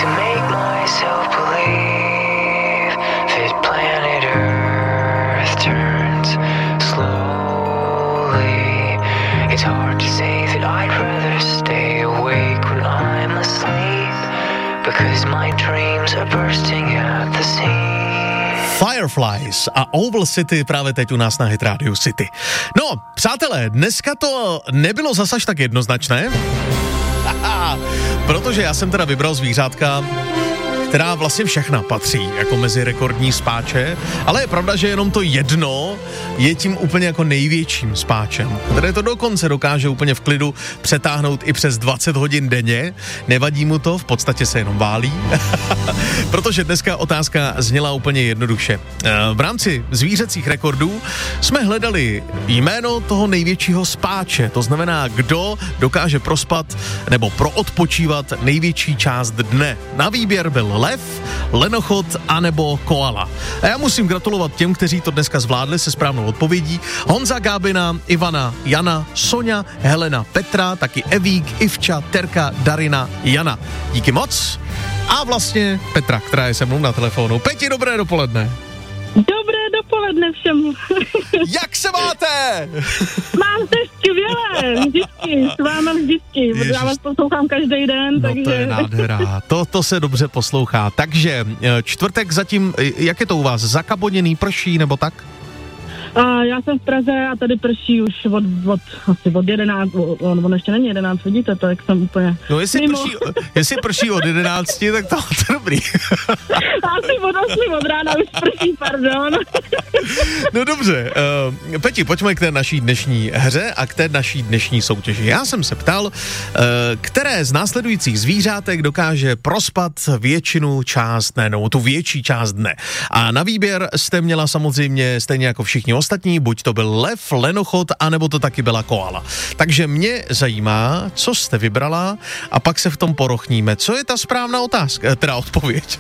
to make myself believe that planet Earth turns slowly. It's hard to say that I'd rather stay awake when I'm asleep, because my dreams are bursting at the seams. Fireflies a Oval City právě teď u nás na Hit Radio City. No, přátelé, dneska to nebylo zas až tak jednoznačné, protože já jsem teda vybral zvířátka, která vlastně všechna patří jako mezi rekordní spáče, ale je pravda, že jenom to jedno je tím úplně jako největším spáčem, které to dokonce dokáže úplně v klidu přetáhnout i přes 20 hodin denně. Nevadí mu to, v podstatě se jenom válí, protože dneska otázka zněla úplně jednoduše. V rámci zvířecích rekordů jsme hledali jméno toho největšího spáče, to znamená, kdo dokáže prospat nebo proodpočívat největší část dne. Na výběr byl lev, lenochod anebo koala. A já musím gratulovat těm, kteří to dneska zvládli se správnou odpovědí. Honza, Gábina, Ivana, Jana, Sonja, Helena, Petra, taky Evík, Ivča, Terka, Darina, Jana. Díky moc. A vlastně Petra, která je se mnou na telefonu. Peti, dobré dopoledne. Dobré dopoledne všem. Jak se máte? Mám se skvěle, vždycky, s váma vždycky, protože já vás poslouchám každý den, no takže... to je nádhera, to se dobře poslouchá. Takže čtvrtek zatím, jak je to u vás, zakaboněný, prší nebo tak? A já jsem v Praze a tady prší už asi od 11, on ještě není 11, vidíte to, jak jsem úplně... No jestli prší od 11, tak to je dobrý. Asi od 8 od rána už prší, pardon. No dobře, Peti, pojďme k té naší dnešní hře a k té naší dnešní soutěži. Já jsem se ptal, které z následujících zvířátek dokáže prospat většinu část dne, nebo tu větší část dne. A na výběr jste měla samozřejmě stejně jako všichni ostatní, buď to byl lev, lenochod, anebo to taky byla koala. Takže mě zajímá, co jste vybrala a pak se v tom porochním. Co je ta správná otázka, teda odpověď?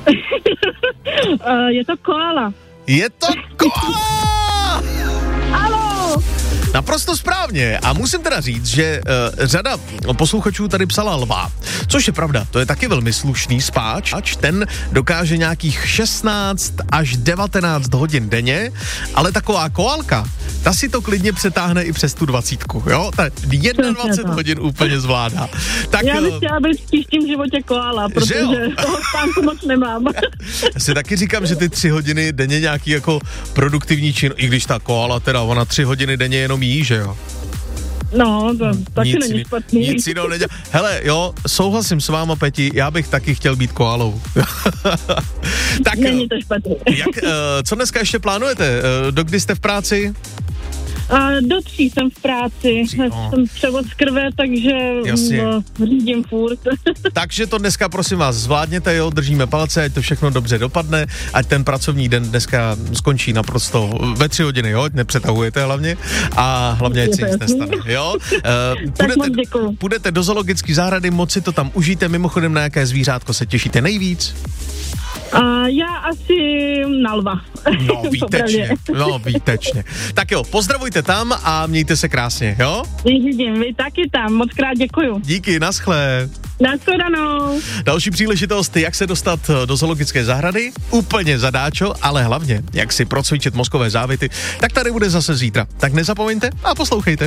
Je to koala. Je to koala! Ano! Naprosto správně. A musím teda říct, že řada posluchačů tady psala lva, což je pravda, to je taky velmi slušný spáč. Ten dokáže nějakých 16 až 19 hodin denně, ale taková koalka, ta si to klidně přetáhne i přes tu 20, jo? Ta 21 hodin úplně zvládá. Tak, já bych chtěla být v příštím životě koala, protože toho spánku moc nemám. Já si taky říkám, že ty 3 hodiny denně nějaký jako produktivní čin, i když ta koala teda, ona 3 hodiny denně jenom jí, že jo? No, to taky není špatný. Nic jiného nedělá. Hele, jo, souhlasím s váma, Peti, já bych taky chtěl být koalou. Tak, není to špatný. Co dneska ještě plánujete? Dokdy jste v práci? Do 3 jsem v práci, jsem převod z krve, takže řídím furt. Takže to dneska prosím vás zvládněte, jo, držíme palce, ať to všechno dobře dopadne, ať ten pracovní den dneska skončí naprosto ve 3 hodiny, jo, ať nepřetahujete hlavně a hlavně ať se nic nestane, jo. Půjdete do zoologické zahrady, moc si to tam užijte, mimochodem na jaké zvířátko se těšíte nejvíc? Já asi na lva. No, výtečně. Tak jo, pozdravujte tam a mějte se krásně, jo? Vidím, vy taky tam, moc krát děkuju. Díky, naschle. Nashledanou. Další příležitost, jak se dostat do zoologické zahrady, úplně zadáčo, ale hlavně, jak si procvičit mozkové závity, tak tady bude zase zítra. Tak nezapomeňte a poslouchejte.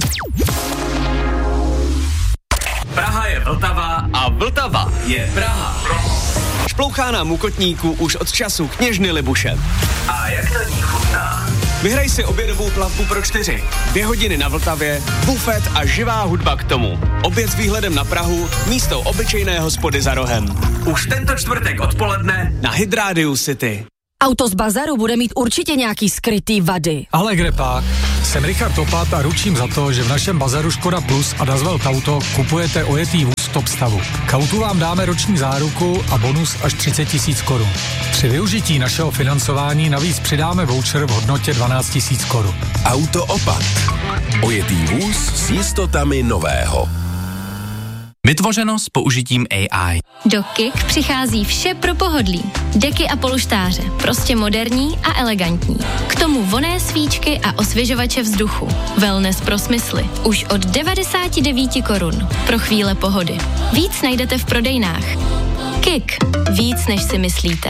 Praha je Vltava a Vltava je Praha. Šplouchá nám u kotníku už od času Kněžny Libuše. A jak na ní chutná? Vyhraj si obědovou plavbu pro 4. 2 hodiny na Vltavě, bufet a živá hudba k tomu. Oběd s výhledem na Prahu, místo obyčejné hospody za rohem. Už tento čtvrtek odpoledne na Hit Radio City. Auto z bazaru bude mít určitě nějaký skrytý vady. Ale kde pak? Jsem Richard Topat a ručím za to, že v našem bazaru Škoda Plus a Dazwelt Auto kupujete ojetý vůz top stavu. K autu vám dáme roční záruku a bonus až 30 000 korun. Při využití našeho financování navíc přidáme voucher v hodnotě 12 000 korun. Auto Opat. Ojetý vůz s jistotami nového. Vytvořeno s použitím AI. Do KIK přichází vše pro pohodlí. Deky a polštáře, prostě moderní a elegantní. K tomu vonné svíčky a osvěžovače vzduchu. Wellness pro smysly. Už od 99 korun. Pro chvíle pohody. Víc najdete v prodejnách. KIK. Víc, než si myslíte.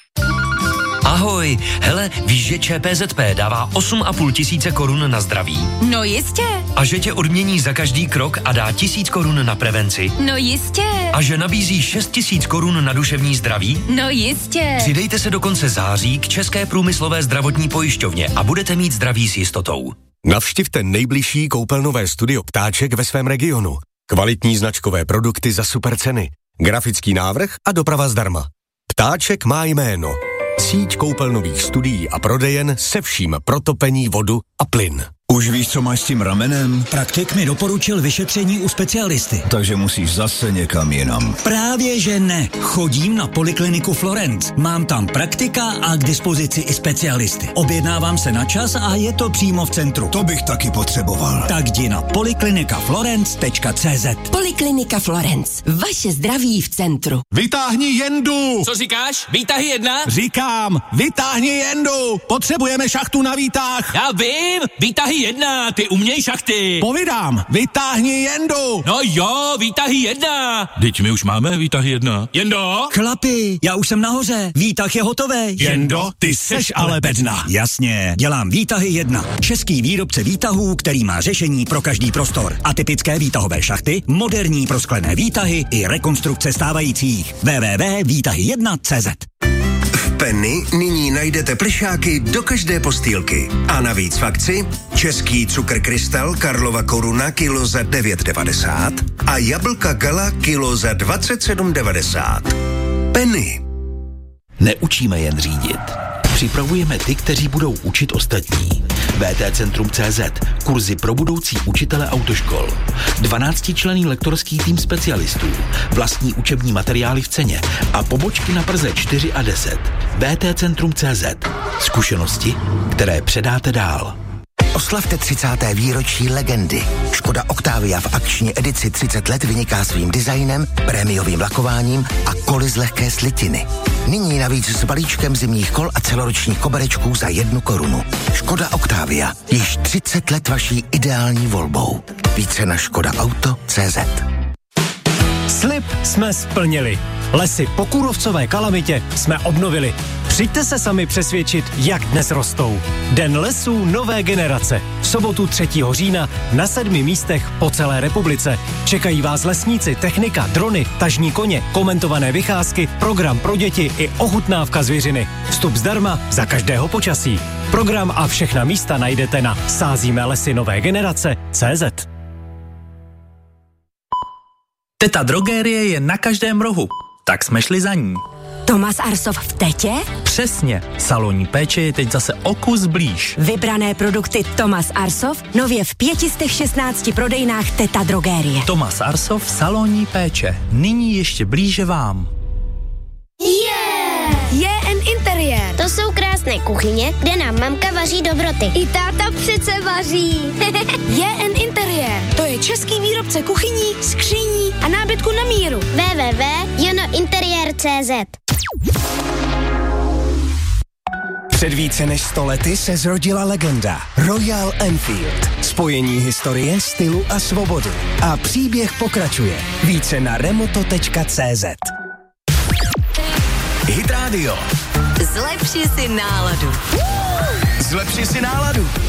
Ahoj, hele, víš, že ČPZP dává 8,5 tisíce korun na zdraví? No jistě. A že tě odmění za každý krok a dá 1000 korun na prevenci? No jistě. A že nabízí 6 000 korun na duševní zdraví? No jistě. Přidejte se do konce září k České průmyslové zdravotní pojišťovně a budete mít zdraví s jistotou. Navštivte nejbližší koupelnové studio Ptáček ve svém regionu. Kvalitní značkové produkty za super ceny, grafický návrh a doprava zdarma. Ptáček má jméno. Síť koupelnových studií a prodejen se vším pro topení, vodu a plyn. Už víš, co máš s tím ramenem? Praktik mi doporučil vyšetření u specialisty. Takže musíš zase někam jinam. Právě že ne. Chodím na Polikliniku Florence. Mám tam praktika a k dispozici i specialisty. Objednávám se na čas a je to přímo v centru. To bych taky potřeboval. Tak jdi na poliklinikaflorence.cz. Poliklinika Florence. Vaše zdraví v centru. Vytáhni jendu! Co říkáš? Výtahy 1? Říkám, vytáhni jendu! Potřebujeme šachtu na výtah! Já vím! Výtahy 1, ty uměj šachty. Povídám, vytáhni jendu. No jo, výtahy 1. Teď my už máme výtahy 1. Jendo? Chlapi, já už jsem nahoře. Výtah je hotový. Jendo, ty seš ale bedna. Jasně, dělám výtahy 1. Český výrobce výtahů, který má řešení pro každý prostor. Atypické výtahové šachty, moderní prosklené výtahy i rekonstrukce stávajících. www.výtahy1.cz. V Penny nyní najdete plišáky do každé postýlky. A navíc v akci český cukr Krystal Karlova Koruna kilo za 9,90 a jablka Gala kilo za 27,90. Penny. Neučíme jen řídit. Připravujeme ty, kteří budou učit ostatní. VTCentrum.cz. Kurzy pro budoucí učitele autoškol. 12členný lektorský tým specialistů. Vlastní učební materiály v ceně. A pobočky na Praze 4 a 10. VTCentrum.cz. Zkušenosti, které předáte dál. Oslavte 30. výročí legendy. Škoda Octavia v akční edici 30 let vyniká svým designem, prémiovým lakováním a koly z lehké slitiny. Nyní navíc s balíčkem zimních kol a celoročních koberečků za 1 korunu. Škoda Octavia. Již 30 let vaší ideální volbou. Více na škodaauto.cz. Slib jsme splnili. Lesy po kůrovcové kalamitě jsme obnovili. Přijďte se sami přesvědčit, jak dnes rostou. Den lesů nové generace. V sobotu 3. října na 7 místech po celé republice. Čekají vás lesníci, technika, drony, tažní koně, komentované vycházky, program pro děti i ochutnávka zvěřiny. Vstup zdarma za každého počasí. Program a všechna místa najdete na sázíme-lesy-nové-generace.cz. Teta Drogérie je na každém rohu, tak jsme šli za ní. Tomas Arsov v Tetě? Přesně, salonní péče je teď zase o kus blíž. Vybrané produkty Tomas Arsov nově v 516 prodejnách Teta Drogérie. Tomas Arsov, salonní péče, nyní ještě blíže vám. JN Interiér. To jsou krásné kuchyně, kde nám mamka vaří dobroty. I táta přece vaří. JN Interiér. To je český výrobce kuchyní, skříní a nábytku na míru. www.jnointeriér.cz. Před více než 100 lety se zrodila legenda Royal Enfield. Spojení historie, stylu a svobody. A příběh pokračuje. Více na remoto.cz. Hit Radio. Zlepši si náladu. Zlepši si náladu.